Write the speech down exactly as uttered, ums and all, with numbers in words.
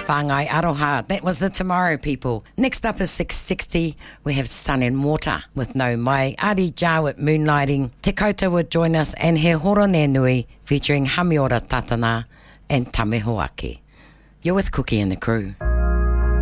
Whāngai Aroha, that was the Tomorrow People. Next up is six sixty, we have Sun and Water with No Mai, Adi Jawit Moonlighting, Te Kouta would join us, and He Horone Nui featuring Hamiora Tatana and Tamehoake. You're with Cookie and the crew.